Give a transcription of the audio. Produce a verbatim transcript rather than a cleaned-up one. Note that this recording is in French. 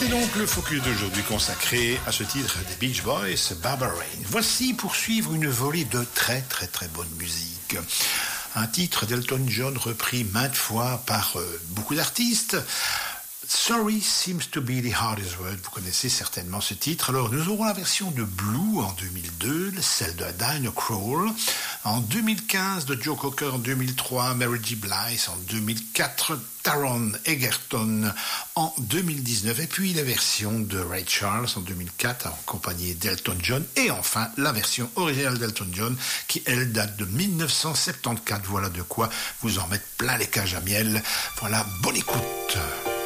C'est donc le focus d'aujourd'hui consacré à ce titre des Beach Boys, Barbara Rain. Voici pour suivre une volée de très très très bonne musique. Un titre d'Elton John repris maintes fois par euh, beaucoup d'artistes. Sorry seems to be the hardest word. Vous connaissez certainement ce titre. Alors, nous aurons la version de Blue en deux mille deux, celle de Diana Krall en deux mille quinze, de Joe Cocker en deux mille trois, Mary J. Blige en deux mille quatre, Taron Egerton en deux mille dix-neuf, et puis la version de Ray Charles en deux mille quatre, en compagnie d'Elton John, et enfin la version originale d'Elton John, qui elle date de dix-neuf cent soixante-quatorze. Voilà de quoi vous en mettre plein les cages à miel. Voilà, bonne écoute.